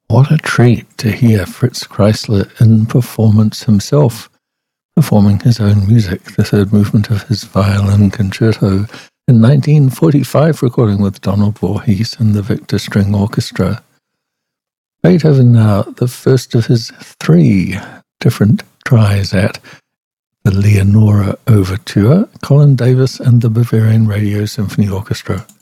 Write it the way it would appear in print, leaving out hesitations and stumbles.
What a treat to hear Fritz Kreisler in performance himself, performing his own music, the third movement of his violin concerto in 1945, recording with Donald Voorhees and the Victor String Orchestra. Beethoven now, the first of his three different tries at the Leonora Overture, Colin Davis and the Bavarian Radio Symphony Orchestra.